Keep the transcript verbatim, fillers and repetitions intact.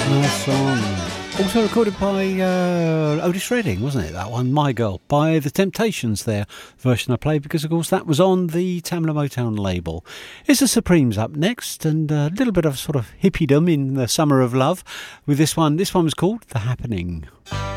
Nice song. Also recorded by uh, Otis Redding, wasn't it, that one? My Girl, by The Temptations there, version I played, because of course that was on the Tamla Motown label. It's the Supremes up next, and a little bit of sort of hippiedom in the summer of love with this one. This one was called The Happening.